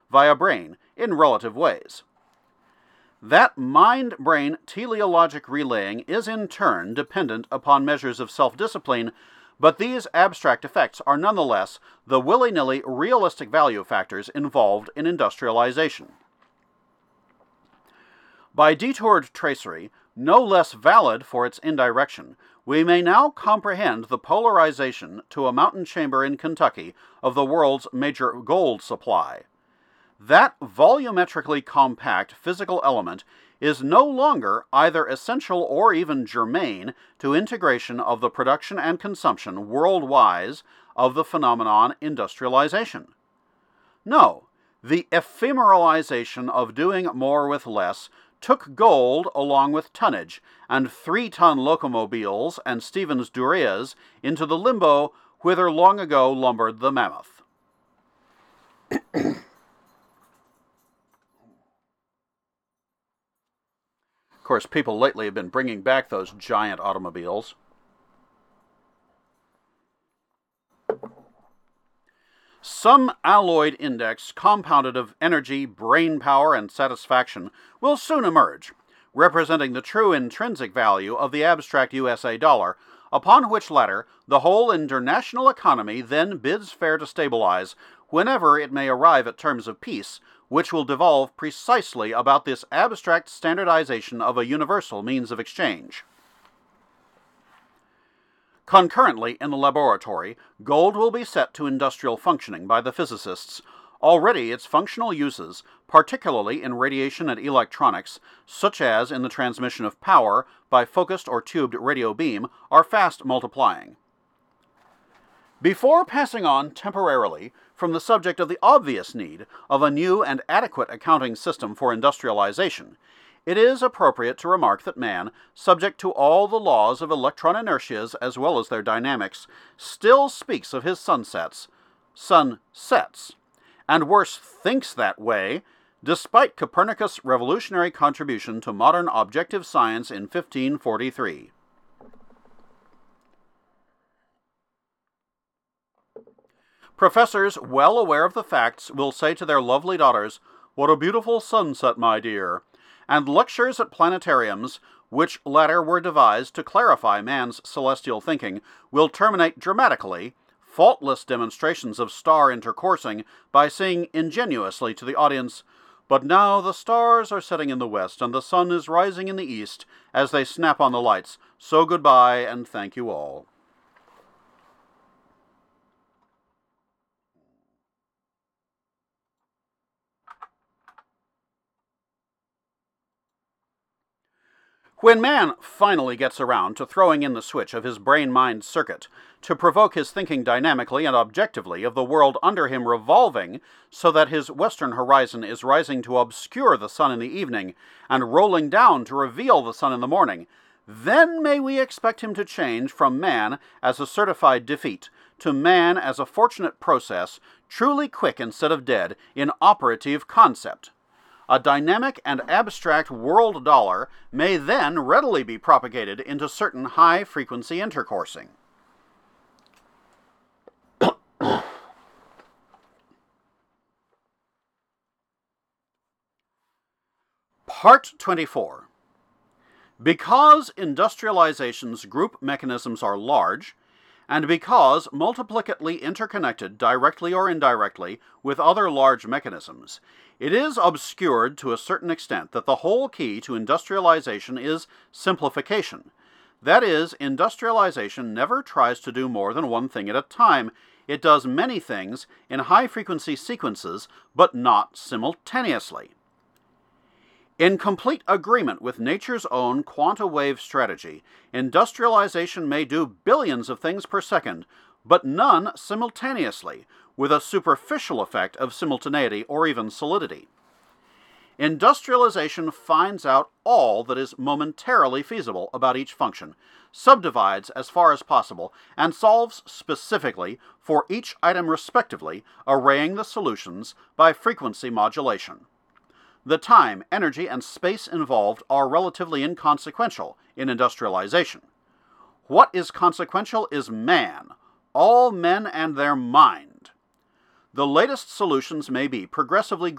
via brain in relative ways. That mind-brain teleologic relaying is in turn dependent upon measures of self-discipline, but these abstract effects are nonetheless the willy-nilly realistic value factors involved in industrialization. By detoured tracery, no less valid for its indirection, we may now comprehend the polarization to a mountain chamber in Kentucky of the world's major gold supply. That volumetrically compact physical element is no longer either essential or even germane to integration of the production and consumption worldwide of the phenomenon industrialization. No, the ephemeralization of doing more with less took gold along with tonnage and 3-ton locomobiles and Stevens Durias into the limbo whither long ago lumbered the mammoth. Of course, people lately have been bringing back those giant automobiles. Some alloyed index compounded of energy, brain power, and satisfaction will soon emerge, representing the true intrinsic value of the abstract USA dollar, upon which latter the whole international economy then bids fair to stabilize whenever it may arrive at terms of peace, which will devolve precisely about this abstract standardization of a universal means of exchange. Concurrently, in the laboratory, gold will be set to industrial functioning by the physicists. Already its functional uses, particularly in radiation and electronics, such as in the transmission of power by focused or tubed radio beam, are fast multiplying. Before passing on temporarily from the subject of the obvious need of a new and adequate accounting system for industrialization, it is appropriate to remark that man, subject to all the laws of electron inertias as well as their dynamics, still speaks of his sunsets, and worse thinks that way, despite Copernicus' revolutionary contribution to modern objective science in 1543. Professors well aware of the facts will say to their lovely daughters, "What a beautiful sunset, my dear," and lectures at planetariums, which latter were devised to clarify man's celestial thinking, will terminate dramatically, faultless demonstrations of star intercoursing by saying ingenuously to the audience, "But now the stars are setting in the west, and the sun is rising in the east," as they snap on the lights, so goodbye and thank you all. When man finally gets around to throwing in the switch of his brain-mind circuit to provoke his thinking dynamically and objectively of the world under him revolving so that his western horizon is rising to obscure the sun in the evening and rolling down to reveal the sun in the morning, then may we expect him to change from man as a certified defeat to man as a fortunate process, truly quick instead of dead, in operative concept. A dynamic and abstract world dollar may then readily be propagated into certain high-frequency intercoursing. Part 24. Because industrialization's group mechanisms are large, and because multiplicately interconnected directly or indirectly with other large mechanisms, it is obscured to a certain extent that the whole key to industrialization is simplification. That is, industrialization never tries to do more than one thing at a time. It does many things in high-frequency sequences, but not simultaneously. In complete agreement with nature's own quanta-wave strategy, industrialization may do billions of things per second, but none simultaneously, with a superficial effect of simultaneity or even solidity. Industrialization finds out all that is momentarily feasible about each function, subdivides as far as possible, and solves specifically for each item respectively, arraying the solutions by frequency modulation. The time, energy, and space involved are relatively inconsequential in industrialization. What is consequential is man, all men and their mind. The latest solutions may be progressively